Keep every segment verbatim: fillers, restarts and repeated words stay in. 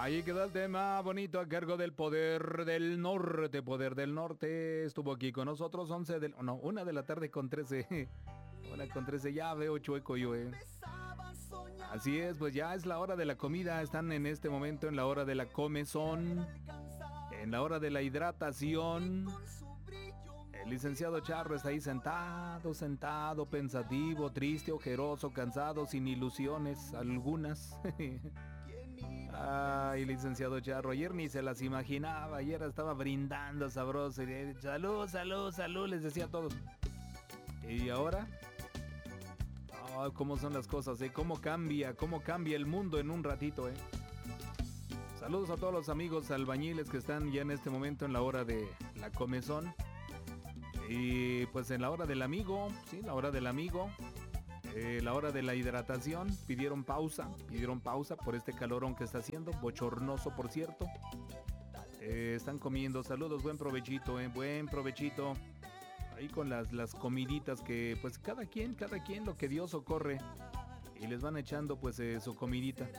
Ahí quedó el tema bonito a cargo del Poder del Norte. Poder del Norte estuvo aquí con nosotros once del... No, una de la tarde con trece. Una con trece, ya veo chueco yo, eh. Así es, pues ya es la hora de la comida. Están en este momento en la hora de la comezón, en la hora de la hidratación. El licenciado Charro está ahí sentado, sentado, pensativo, triste, ojeroso, cansado, sin ilusiones algunas. Ay, licenciado Charro, ayer ni se las imaginaba, ayer estaba brindando sabroso. Y, salud, salud, salud, les decía a todos. ¿Y ahora? Oh, cómo son las cosas, ¿eh? Cómo cambia, cómo cambia el mundo en un ratito, ¿eh? Saludos a todos los amigos albañiles que están ya en este momento en la hora de la comezón. Y pues en la hora del amigo, sí, la hora del amigo, eh, la hora de la hidratación, pidieron pausa, pidieron pausa por este calorón que está haciendo, bochornoso por cierto. Eh, están comiendo, saludos, buen provechito, eh, buen provechito. Ahí con las, las comiditas que pues cada quien, cada quien lo que Dios socorre. Y les van echando pues eh, su comidita.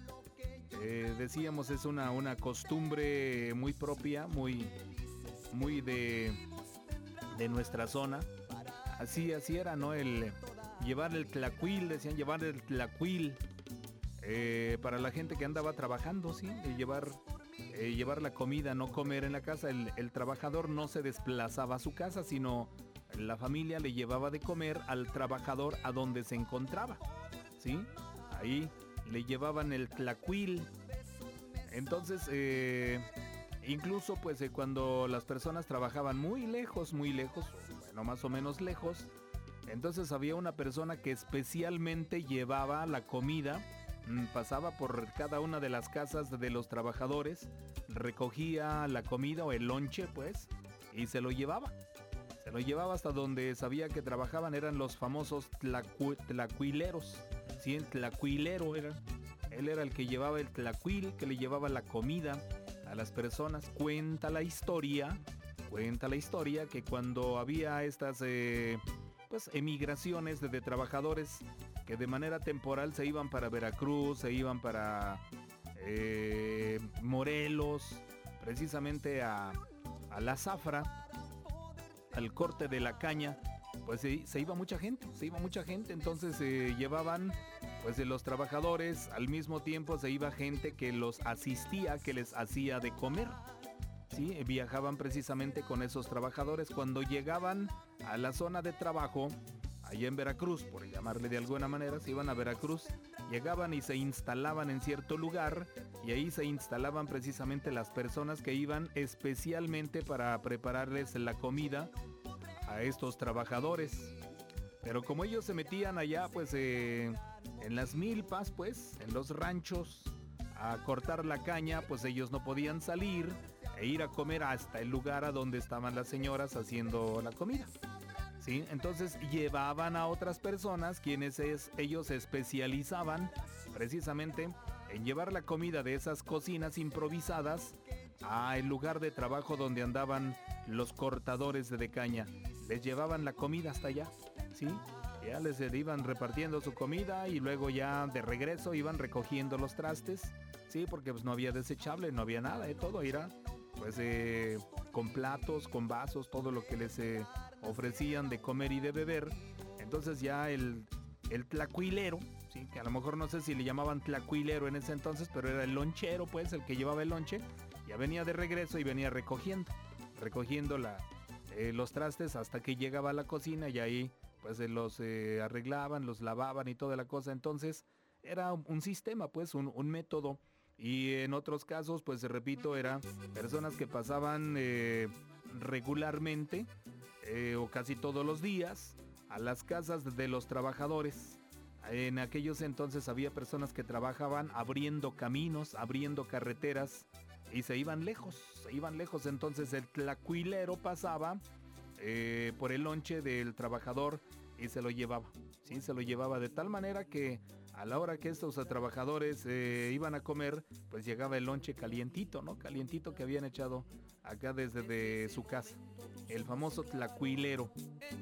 Eh, decíamos, es una, una costumbre muy propia, muy, muy de, de nuestra zona. Así, así era, ¿no? El llevar el tlacuil, decían llevar el tlacuil. Eh, para la gente que andaba trabajando, sí, de llevar... Eh, llevar la comida, no comer en la casa. El, el trabajador no se desplazaba a su casa, sino la familia le llevaba de comer al trabajador a donde se encontraba, ¿sí? Ahí le llevaban el tlacuil. Entonces, eh, incluso pues eh, cuando las personas trabajaban muy lejos, muy lejos, bueno, más o menos lejos, entonces había una persona que especialmente llevaba la comida. Pasaba por cada una de las casas de los trabajadores, recogía la comida o el lonche, pues, y se lo llevaba. Se lo llevaba hasta donde sabía que trabajaban, eran los famosos tlacu- tlacuileros. Sí, el tlacuilero era. Él era el que llevaba el tlacuil, que le llevaba la comida a las personas. Cuenta la historia, cuenta la historia que cuando había estas, eh, pues, emigraciones de, de trabajadores que de manera temporal se iban para Veracruz, se iban para eh, Morelos, precisamente a, a la zafra, al corte de la caña, pues se, se iba mucha gente, se iba mucha gente, entonces eh, llevaban pues de los trabajadores, al mismo tiempo se iba gente que los asistía, que les hacía de comer. Sí, viajaban precisamente con esos trabajadores. Cuando llegaban a la zona de trabajo, allá en Veracruz, por llamarle de alguna manera, se iban a Veracruz, llegaban y se instalaban en cierto lugar, y ahí se instalaban precisamente las personas que iban especialmente para prepararles la comida a estos trabajadores. Pero como ellos se metían allá, pues eh, en las milpas, pues, en los ranchos, a cortar la caña, pues ellos no podían salir e ir a comer hasta el lugar a donde estaban las señoras haciendo la comida. ¿Sí? Entonces llevaban a otras personas, quienes es, ellos se especializaban precisamente en llevar la comida de esas cocinas improvisadas al lugar de trabajo donde andaban los cortadores de caña. Les llevaban la comida hasta allá, ¿sí? Ya les iban repartiendo su comida y luego ya de regreso iban recogiendo los trastes, ¿sí? Porque pues no había desechable, no había nada de todo, era pues eh, con platos, con vasos, todo lo que les eh, ofrecían de comer y de beber. Entonces ya el, el tlacuilero, ¿sí? Que a lo mejor no sé si le llamaban tlacuilero en ese entonces, pero era el lonchero, pues, el que llevaba el lonche, ya venía de regreso y venía recogiendo, recogiendo la, eh, los trastes hasta que llegaba a la cocina y ahí pues eh, los eh, arreglaban, los lavaban y toda la cosa. Entonces era un, un sistema, pues, un, un método. Y en otros casos, pues repito, eran personas que pasaban eh, regularmente eh, o casi todos los días a las casas de los trabajadores. En aquellos entonces había personas que trabajaban abriendo caminos, abriendo carreteras y se iban lejos, se iban lejos. Entonces el tlacuilero pasaba eh, por el lonche del trabajador y se lo llevaba. Sí, se lo llevaba de tal manera que a la hora que estos trabajadores eh, iban a comer, pues llegaba el lonche calientito, ¿no? Calientito que habían echado acá desde de su casa. El famoso tlacuilero.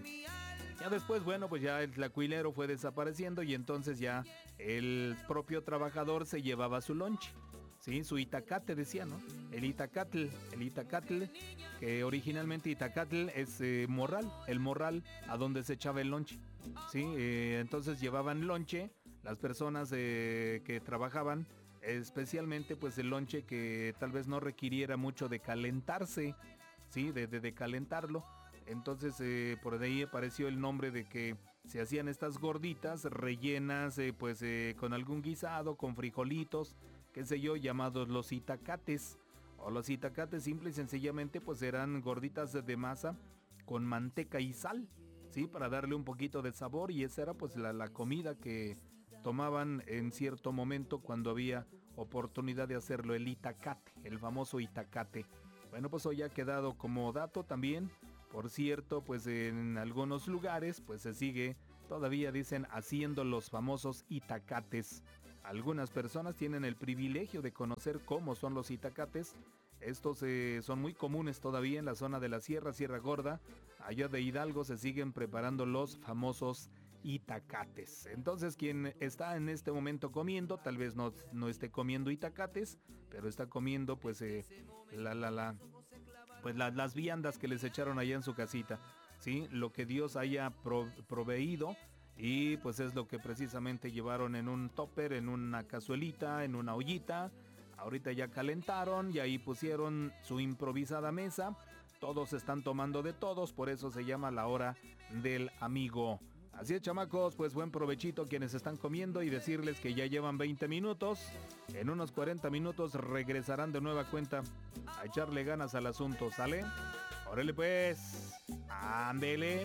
Ya después, bueno, pues ya el tlacuilero fue desapareciendo y entonces ya el propio trabajador se llevaba su lonche. Sí, su itacate decía, ¿no? El itacatl, el itacatl, que originalmente itacatl es eh, morral, el morral a donde se echaba el lonche. Sí, eh, entonces llevaban lonche las personas eh, que trabajaban, especialmente pues el lonche que tal vez no requiriera mucho de calentarse, sí, de, de, de calentarlo. Entonces eh, por ahí apareció el nombre de que se hacían estas gorditas rellenas eh, pues eh, con algún guisado, con frijolitos, qué sé yo, llamados los itacates. O los itacates simple y sencillamente pues eran gorditas de masa con manteca y sal, ¿sí? Para darle un poquito de sabor, y esa era pues la, la comida que tomaban en cierto momento cuando había oportunidad de hacerlo, el itacate, el famoso itacate. Bueno, pues hoy ha quedado como dato también. Por cierto, pues en algunos lugares pues se sigue, todavía dicen, haciendo los famosos itacates. Algunas personas tienen el privilegio de conocer cómo son los itacates. Estos eh, son muy comunes todavía en la zona de la Sierra, Sierra Gorda. Allá de Hidalgo se siguen preparando los famosos itacates. Entonces quien está en este momento comiendo, tal vez no, no esté comiendo itacates, pero está comiendo pues eh, la la la pues la, las viandas que les echaron allá en su casita, ¿sí? Lo que Dios haya pro, proveído. Y pues es lo que precisamente llevaron en un topper, en una cazuelita, en una ollita. Ahorita ya calentaron y ahí pusieron su improvisada mesa. Todos están tomando de todos, por eso se llama la hora del amigo. Así es, chamacos, pues buen provechito quienes están comiendo, y decirles que ya llevan veinte minutos. En unos cuarenta minutos regresarán de nueva cuenta a echarle ganas al asunto, ¿sale? Órale pues, ándele.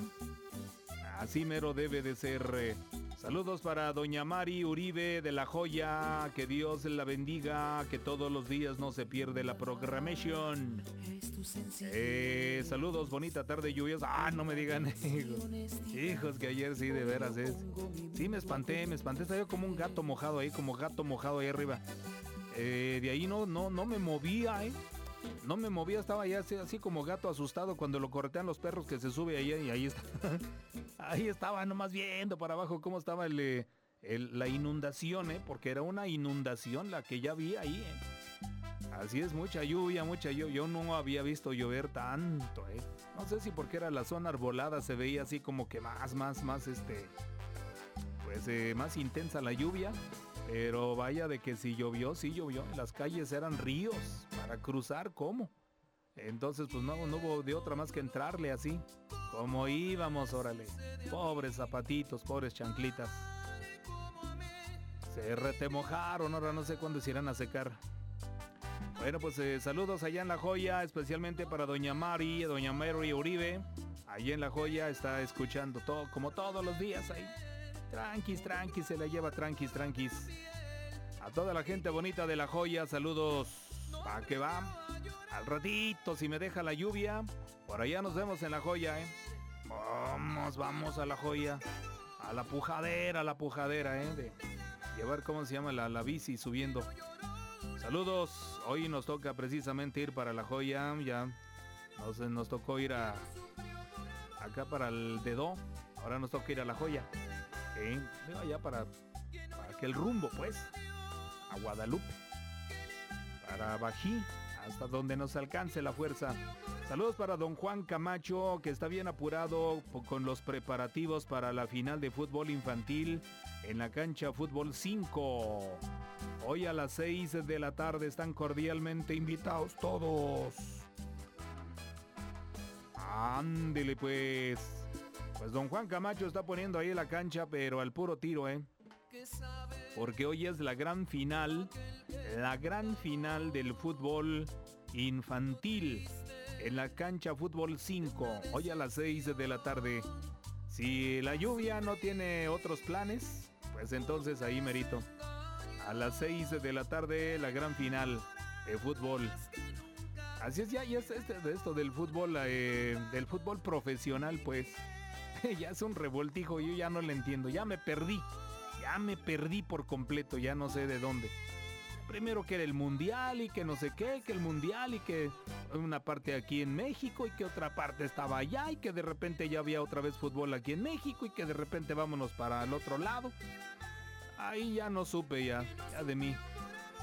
Así mero debe de ser. Saludos para doña Mari Uribe de La Joya. Que Dios la bendiga. Que todos los días no se pierde la programación. Eh, saludos, bonita tarde lluviosa. Ah, no me digan, hijos. Hijos, que ayer sí, de veras es. Sí, me espanté, me espanté. Estaba yo como un gato mojado ahí, como gato mojado ahí arriba. Eh, de ahí no, no, no me movía, eh. No me movía, estaba ya así, así como gato asustado cuando lo corretean los perros, que se sube ahí y ahí está. Ahí estaba nomás viendo para abajo cómo estaba el, el, la inundación, ¿eh? Porque era una inundación la que ya vi ahí, ¿eh? Así es, mucha lluvia, mucha lluvia. Yo no había visto llover tanto, ¿eh? No sé si porque era la zona arbolada, se veía así como que más, más, más, este... Pues eh, más intensa la lluvia. Pero vaya de que si llovió, sí llovió. Las calles eran ríos para cruzar, ¿cómo? Entonces pues no, no hubo de otra más que entrarle así. Como íbamos, órale. Pobres zapatitos, pobres chanclitas. Se retemojaron, ahora no sé cuándo se irán a secar. Bueno, pues eh, saludos allá en La Joya, especialmente para doña Mari, doña Mary Uribe. Allá en La Joya está escuchando todo, como todos los días ahí. Tranquis, tranquis, se la lleva tranquis, tranquis. A toda la gente bonita de La Joya, saludos. ¿Pa' qué va? Al ratito, si me deja la lluvia, por allá nos vemos en La Joya, ¿eh? Vamos, vamos a La Joya. A la pujadera, a la pujadera, ¿eh? De llevar, ¿cómo se llama? La, la bici subiendo. Saludos. Hoy nos toca precisamente ir para La Joya. Ya nos, nos tocó ir a... acá para el Dedo. Ahora nos toca ir a La Joya. ¿Eh? Allá para, para aquel rumbo, pues, a Guadalupe, para Bají, hasta donde nos alcance la fuerza. Saludos para don Juan Camacho, que está bien apurado con los preparativos para la final de fútbol infantil en la cancha Fútbol cinco. Hoy a las seis de la tarde están cordialmente invitados todos. Ándele pues. Pues don Juan Camacho está poniendo ahí la cancha, pero al puro tiro, ¿eh? Porque hoy es la gran final, la gran final del fútbol infantil en la cancha Fútbol cinco, hoy a las seis de la tarde. Si la lluvia no tiene otros planes, pues entonces ahí merito. A las seis de la tarde, la gran final de fútbol. Así es, ya, ya es este, de esto del fútbol, eh, del fútbol profesional, pues. Ya es un revoltijo, yo ya no le entiendo, ya me perdí, ya me perdí por completo, ya no sé de dónde. Primero que era el mundial y que no sé qué, que el mundial y que una parte aquí en México y que otra parte estaba allá y que de repente ya había otra vez fútbol aquí en México y que de repente vámonos para el otro lado. Ahí ya no supe ya, ya de mí.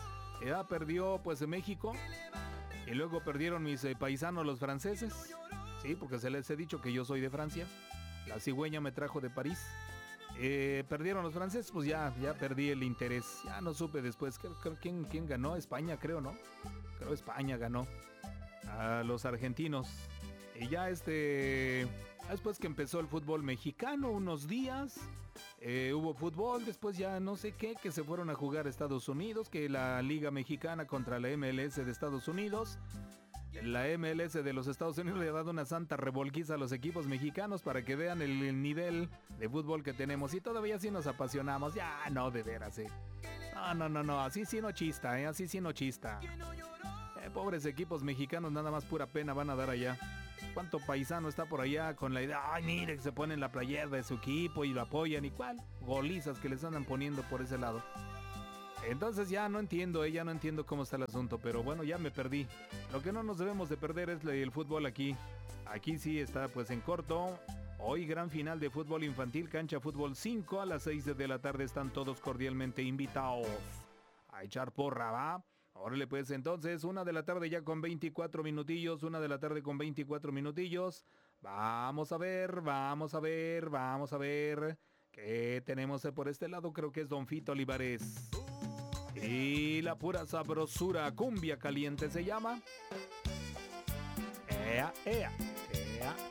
Ya perdió pues en México y luego perdieron mis eh, paisanos los franceses. Sí, porque se les he dicho que yo soy de Francia. La cigüeña me trajo de París. Eh, perdieron los franceses, pues ya, ya perdí el interés. Ya no supe después. Creo, creo, ¿quién, ¿Quién ganó? España, creo, ¿no? Creo España ganó a los argentinos. Y ya este... Después que empezó el fútbol mexicano, unos días... Eh, hubo fútbol, después ya no sé qué, que se fueron a jugar a Estados Unidos, que la Liga Mexicana contra la M L S de Estados Unidos. La M L S de los Estados Unidos le ha dado una santa revolquiza a los equipos mexicanos para que vean el, el nivel de fútbol que tenemos. Y todavía sí nos apasionamos. Ya, no, de veras, eh. No, no, no, no, así sí no chista, eh, así sí no chista. Eh, pobres equipos mexicanos, nada más pura pena van a dar allá. ¿Cuánto paisano está por allá con la idea? Ay, mire, que se ponen la playera de su equipo y lo apoyan. ¿Y cuál? Golizas que les andan poniendo por ese lado. Entonces ya no entiendo, eh, ya no entiendo cómo está el asunto. Pero bueno, ya me perdí. Lo que no nos debemos de perder es el fútbol aquí. Aquí sí está pues en corto. Hoy gran final de fútbol infantil, cancha fútbol cinco. A las seis de la tarde están todos cordialmente invitados a echar porra, ¿va? Órale pues, entonces, una de la tarde ya con veinticuatro minutillos, una de la tarde con veinticuatro minutillos. Vamos a ver, vamos a ver, vamos a ver. ¿Qué tenemos por este lado? Creo que es Don Fito Olivares. Y la pura sabrosura, cumbia caliente se llama. Ea, ea, ea.